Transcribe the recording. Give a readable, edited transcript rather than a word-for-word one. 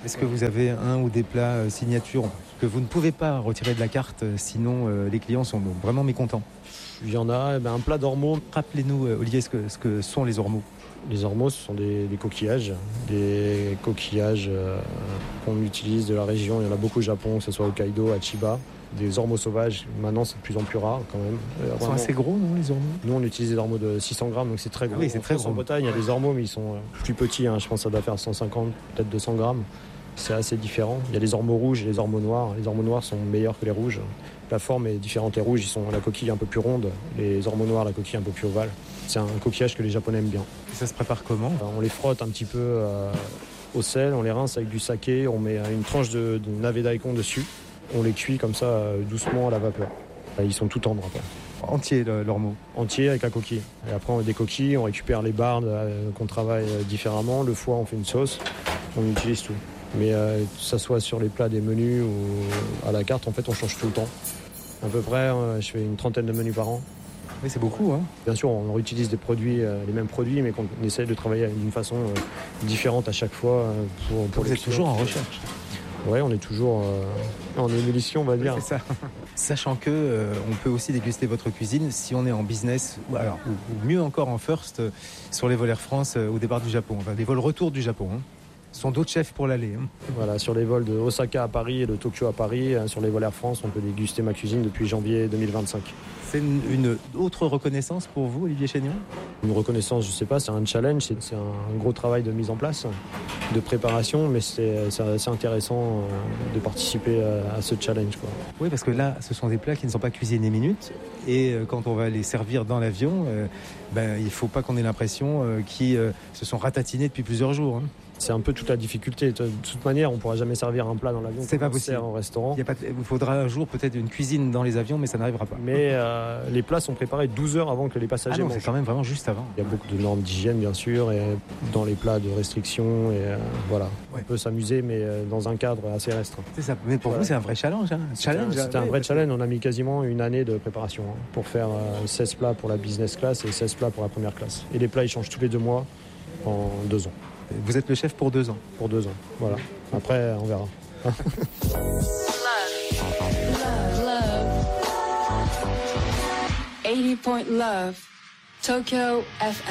Est-ce que vous avez un ou des plats signatures que vous ne pouvez pas retirer de la carte, sinon les clients sont vraiment mécontents? Il y en a, un plat d'ormeaux. Rappelez-nous, Olivier, ce que sont les ormeaux. Les ormeaux, ce sont des coquillages. Des coquillages qu'on utilise de la région. Il y en a beaucoup au Japon, que ce soit Hokkaido, à Chiba. Des ormeaux sauvages, maintenant c'est de plus en plus rare quand même. Ils sont assez gros, non, les ormeaux? Nous on utilise des ormeaux de 600 grammes, donc c'est très gros. Ah oui, c'est très gros. En Bretagne, il y a des ormeaux, mais ils sont plus petits. Je pense que ça doit faire 150, peut-être 200 grammes. C'est assez différent. Il y a les ormeaux rouges et les ormeaux noirs. Les ormeaux noirs sont meilleurs que les rouges. La forme est différente. Les rouges, la coquille est un peu plus ronde. Les ormeaux noirs, la coquille est un peu plus ovale. C'est un coquillage que les Japonais aiment bien. Et ça se prépare comment? On les frotte un petit peu au sel, on les rince avec du saké, on met une tranche de navet daikon dessus. On les cuit comme ça doucement à la vapeur. Ils sont tout tendres après. Entier l'ormeau? Entier avec la coquille. Et après on décoquille, on récupère les bardes qu'on travaille différemment. Le foie, on fait une sauce, on utilise tout. Mais que ça soit sur les plats des menus ou à la carte, en fait on change tout le temps. À peu près, je fais une 30aine de menus par an. Oui, c'est beaucoup. Bien sûr, on réutilise des produits, les mêmes produits, mais qu'on essaie de travailler d'une façon différente à chaque fois. Pour vous êtes toujours en recherche? Oui, on est toujours en ébullition, on va dire. Oui, c'est ça. Sachant que on peut aussi déguster votre cuisine si on est en business, ou mieux encore en first, sur les vols Air France au départ du Japon, les vols retour du Japon. Ce sont d'autres chefs pour l'aller. Voilà, sur les vols de Osaka à Paris et de Tokyo à Paris, sur les vols Air France, on peut déguster ma cuisine depuis janvier 2025. C'est une autre reconnaissance pour vous, Olivier Chénion? Une reconnaissance, je ne sais pas, c'est un challenge, c'est un gros travail de mise en place, de préparation, mais c'est assez intéressant de participer à ce challenge, quoi. Oui, parce que là, ce sont des plats qui ne sont pas cuisinés minutes, et quand on va les servir dans l'avion, il ne faut pas qu'on ait l'impression qu'ils se sont ratatinés depuis plusieurs jours. C'est un peu toute la difficulté. De toute manière, on ne pourra jamais servir un plat dans l'avion. C'est pas possible. En restaurant. Il faudra un jour peut-être une cuisine dans les avions, mais ça n'arrivera pas. Mais les plats sont préparés 12 heures avant que les passagers mangent. C'est quand même vraiment juste avant. Il y a beaucoup de normes d'hygiène, bien sûr, et dans les plats de restriction. Et voilà. Ouais. On peut s'amuser, mais dans un cadre assez restreint. C'est ça. Mais pour vous, c'est un vrai challenge. C'était un vrai challenge. On a mis quasiment une année de préparation pour faire 16 plats pour la business class et 16 plats pour la première classe. Et les plats, ils changent tous les 2 mois en 2 ans. Vous êtes le chef pour 2 ans? Pour 2 ans, voilà. Après, on verra. Love. 80 Point Love. Tokyo FM.